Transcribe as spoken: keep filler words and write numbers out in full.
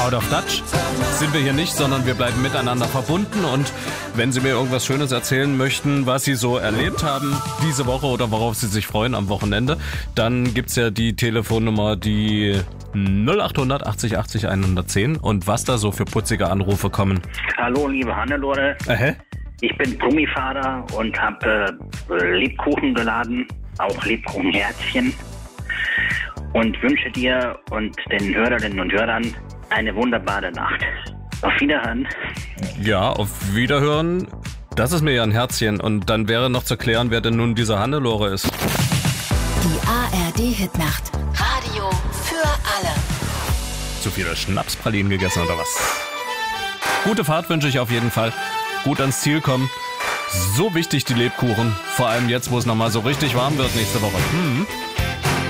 Out of Touch sind wir hier nicht, sondern wir bleiben miteinander verbunden. Und wenn Sie mir irgendwas Schönes erzählen möchten, was Sie so erlebt haben diese Woche oder worauf Sie sich freuen am Wochenende, dann gibt's ja die Telefonnummer, die null acht hundert achtzig achtzig hundertzehn, und was da so für putzige Anrufe kommen. Hallo, liebe Hannelore. Aha. Ich bin Gummifahrer und habe äh, Lebkuchen geladen, auch Lebkuchenherzchen, und wünsche dir und den Hörerinnen und Hörern eine wunderbare Nacht. Auf Wiederhören. Ja, auf Wiederhören. Das ist mir ja ein Herzchen. Und dann wäre noch zu klären, wer denn nun diese Hannelore ist. Die A R D-Hitnacht. Radio für alle. Zu viele Schnapspralinen gegessen oder was? Gute Fahrt wünsche ich auf jeden Fall. Gut ans Ziel kommen. So wichtig die Lebkuchen. Vor allem jetzt, wo es nochmal so richtig warm wird nächste Woche. Hm.